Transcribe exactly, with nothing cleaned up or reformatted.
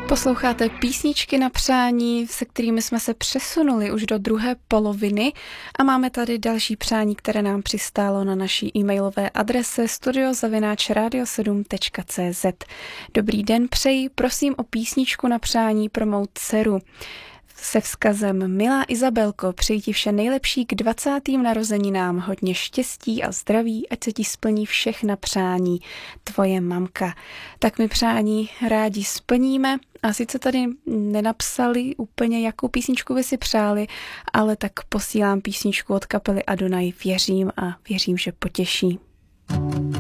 Posloucháte písničky na přání, se kterými jsme se přesunuli už do druhé poloviny a máme tady další přání, které nám přistálo na naší e-mailové adrese studio zavináč radio sedm tečka cé zet. Dobrý den přeji, prosím o písničku na přání pro mou dceru. Se vzkazem: Milá Izabelko, přeji ti vše nejlepší k dvacátým narozeninám, hodně štěstí a zdraví, ať se ti splní všechna přání, tvoje mamka. Tak my přání rádi splníme a sice tady nenapsali úplně, jakou písničku by si přáli, ale tak posílám písničku od kapely Adonai, věřím a věřím, že potěší.